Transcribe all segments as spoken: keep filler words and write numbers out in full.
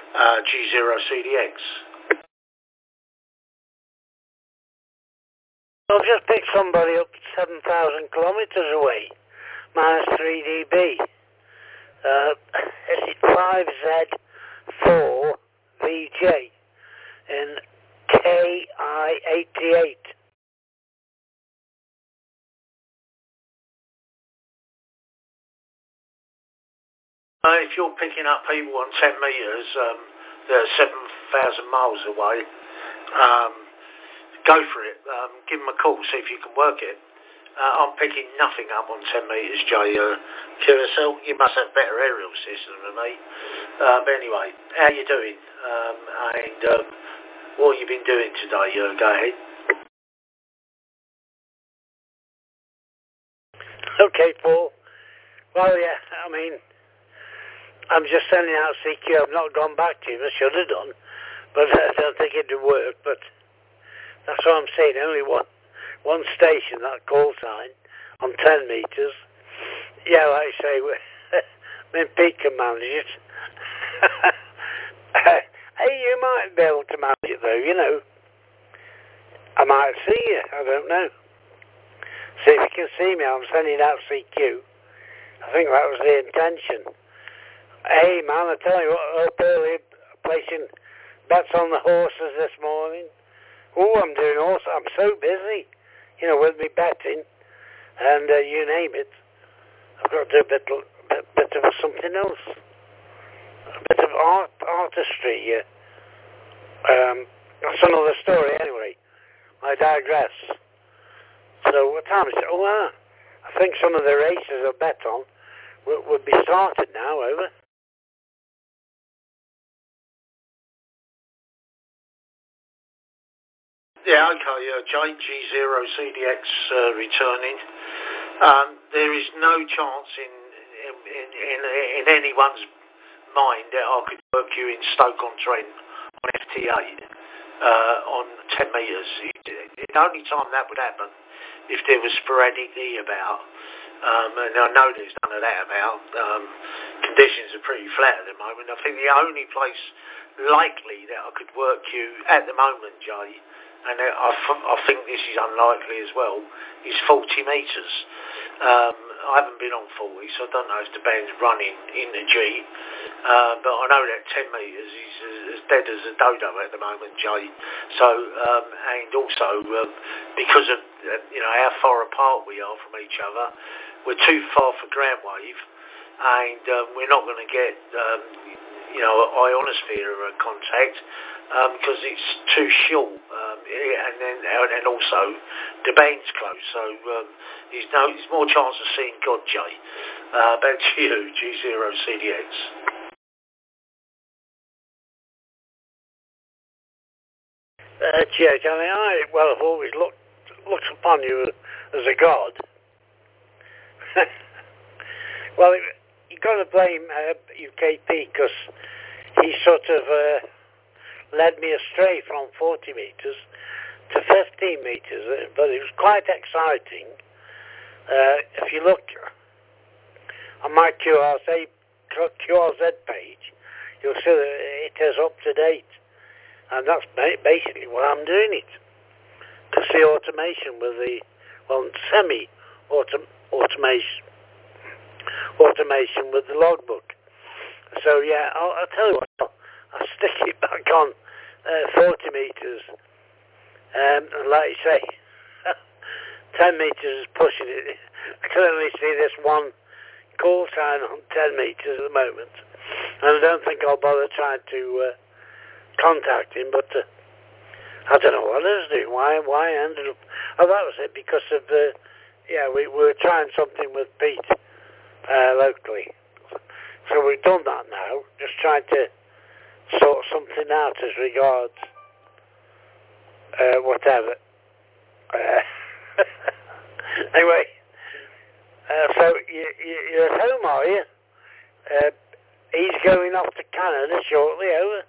uh, G zero C D X. I've just picked somebody up seven thousand kilometres away, minus three D B. Uh, is it five Z four V J in K I eighty-eight? Uh, if you're picking up people on ten metres, um, they're seven thousand miles away, um, go for it. Um, give them a call, see if you can work it. Uh, I'm picking nothing up on ten metres, Jay. Uh, Curacao, you must have better aerial system than me. Uh, but anyway, how you doing? Um, and um, what have you been doing today? Uh, go ahead. Okay, Paul. Well, yeah, I mean, I'm just sending out C Q. I've not gone back to him. I should have done, but I don't think it would work. But that's what I'm saying. Only one, one station, that call sign, on ten metres. Yeah, like I say, me and Pete can manage it. Hey, you might be able to manage it, though, you know. I might see you. I don't know. See if you can see me. I'm sending out C Q. I think that was the intention. Hey man, I tell you what, up early, placing bets on the horses this morning. Oh, I'm doing horse. I'm so busy, you know, with me betting, and uh, you name it. I've got to do a bit, bit, bit of something else, a bit of art, artistry. Yeah. Um, that's another story anyway. I digress. So what time is it? Oh, ah, I think some of the races I bet on would, would be started now. Over. Yeah, okay, uh, J G zero C D X uh, returning. Um, there is no chance in in, in in in anyone's mind that I could work you in Stoke-on-Trent on F T A uh, on ten metres. The only time that would happen if there was sporadic E about. Um, and I know there's none of that about. Um, conditions are pretty flat at the moment. I think the only place likely that I could work you at the moment, Jay, and I, I think this is unlikely as well, is forty metres. Um, I haven't been on forty, so I don't know if the band's running in the G, uh, but I know that ten metres is as dead as a dodo at the moment, Jay. So, um, and also um, because of uh, you know how far apart we are from each other, we're too far for ground wave, and um, we're not going to get um, you know ionosphere contact. Because um, it's too short, um, and then and also the band's close, so um, there's no there's more chance of seeing God, Jay. Uh, back to you, G zero C D X. Uh, Jay, I mean, I well, I've always looked looked upon you as a god. Well, you've got to blame uh, U K P because he sort of. Uh, led me astray from forty metres to fifteen metres, but it was quite exciting. Uh, if you look on my Q R Z, Q R Z page, you'll see that it is up to date, and that's basically why I'm doing it. To see automation with the, well, semi-automation automation with the logbook. So yeah, I'll, I'll tell you what, I'll, I'll stick it back on uh, forty metres, um, and like you say, ten metres is pushing it. I can only see this one call sign on ten metres at the moment, and I don't think I'll bother trying to uh, contact him, but uh, I don't know what I was doing, why, why I ended up, oh that was it, because of the, yeah, we, we were trying something with Pete uh, locally. So we've done that now, just trying to sort something out as regards uh, whatever. Uh, anyway, uh, so you, you, you're at home, are you? Uh, he's going off to Canada shortly, over.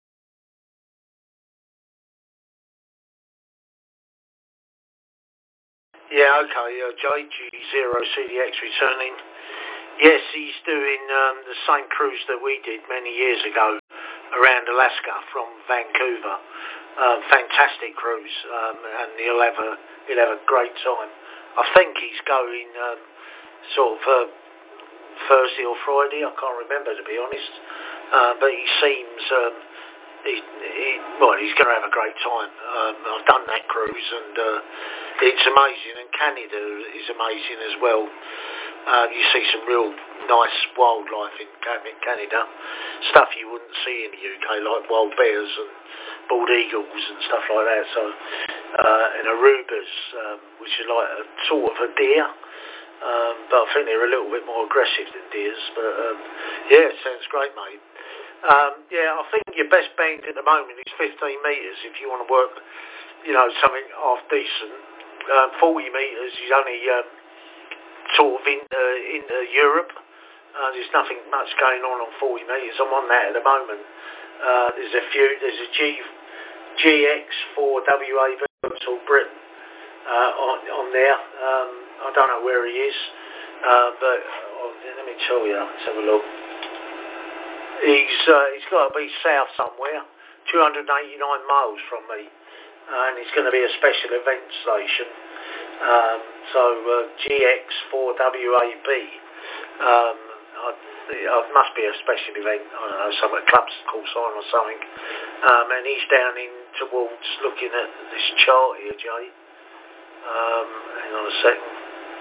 Yeah, okay, uh, J G zero C D X returning. Yes, he's doing um, the same cruise that we did many years ago around Alaska from Vancouver. Um, fantastic cruise, um, and he'll have a he'll have a great time. I think he's going um, sort of uh, Thursday or Friday. I can't remember, to be honest. Uh, but he seems um, he, he well, he's going to have a great time. Um, I've done that cruise, and uh, it's amazing. And Canada is amazing as well. Uh, you see some real nice wildlife in Canada, stuff you wouldn't see in the U K, like wild bears and bald eagles and stuff like that. So, uh, and arugas, um, which are like a sort of a deer, um, but I think they're a little bit more aggressive than deers. But um, yeah, sounds great, mate. Um, yeah, I think your best bend at the moment is fifteen metres if you want to work, you know, something half decent. Uh, forty metres is only um, sort of in uh, in uh, Europe. Uh, there's nothing much going on on forty metres. I'm on that at the moment. Uh, there's a few. There's a G G X for W A V or Britain uh, on on there. Um, I don't know where he is, uh, but uh, let me tell you. Let's have a look. He's uh, he's got to be south somewhere, two hundred eighty-nine miles from me, uh, and it's going to be a special event station. Um, so uh, G X for W A B. Um, I, it must be a special event. I don't know, some clubs call sign or something. Um, and he's down in towards looking at this chart here, Jay. Um, hang on a second.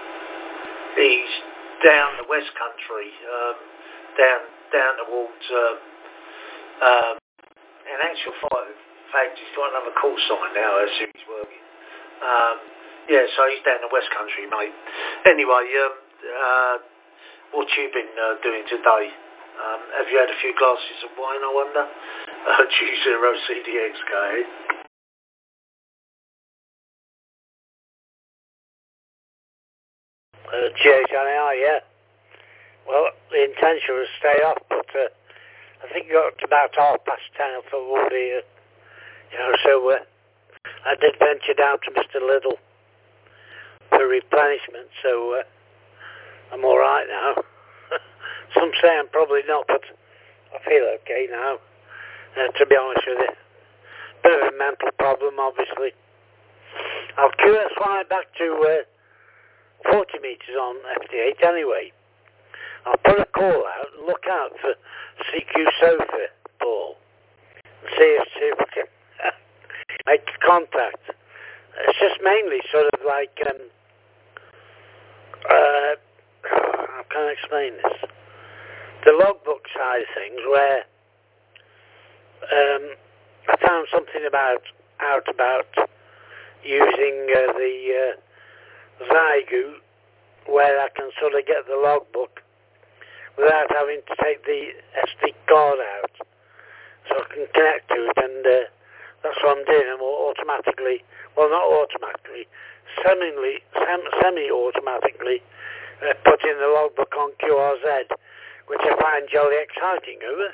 He's down the West Country, um, down down towards. Um, um, in actual fact, he's got another call sign now as he's working. Um, yeah, so he's down the West Country, mate. Anyway, um, uh, what you been uh, doing today? Um, have you had a few glasses of wine, I wonder? Uh, G zero C D X, go ahead. Uh, G H N A R, yeah. Well, the intention was to stay off, but uh, I think it got to about half past ten. I thought, oh dear. You know, so uh, I did venture down to Mister Little for replenishment, so uh, I'm all right now. Some say I'm probably not, but I feel okay now, uh, to be honest with you. Bit of a mental problem, obviously. I'll cue that slide back to uh, forty metres on F T eight anyway. I'll put a call out and look out for C Q Sofa, Paul. See if, see if we can make contact. It's just mainly sort of like, um, uh, how can I explain this? The logbook side of things, where um, I found something about out about using uh, the uh, Zygu, where I can sort of get the logbook without having to take the S D card out, so I can connect to it, and uh, that's what I'm doing. I'm automatically, well, not automatically, semi semi-automatically uh, putting the logbook on Q R Z, which I find jolly exciting, over.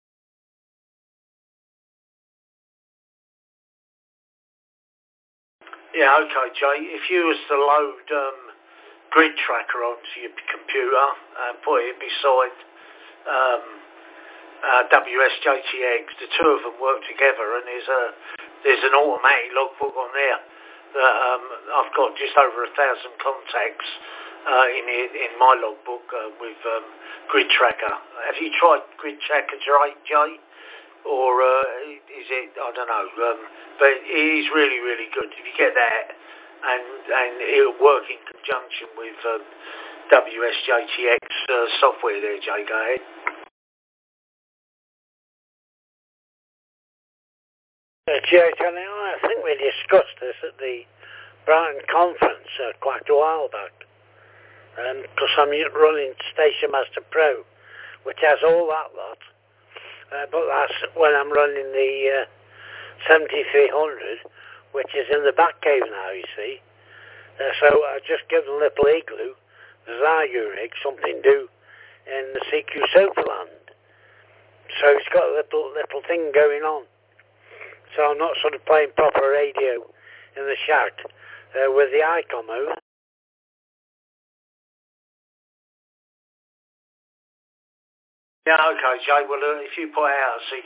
Yeah, okay, Jay. If you was to load um, Grid Tracker onto your computer and put it beside um, uh, W S J T X, the two of them work together, and there's a there's an automatic logbook on there that um, I've got just over a thousand contacts uh, in in my logbook uh, with um, Grid Tracker. Have you tried Grid Tracker, Jay? Or uh, is it? I don't know. Um, but it is really, really good. If you get that, and and it'll work in conjunction with um, W S J T X uh, software there, Jay. Go ahead. Uh, G H N A R, I think we discussed this at the Brighton conference uh, quite a while back. Because um, I'm running Station Master Pro, which has all that lot. Uh, but that's when I'm running the uh, seventy-three hundred, which is in the back cave now, you see. Uh, so I just give the little igloo, the Zygu rig, something do in the C Q Sofa land. So it's got a little little thing going on. So I'm not sort of playing proper radio in the shack uh, with the ICOM over. Yeah, okay, Jay. Well, uh, if you put out a C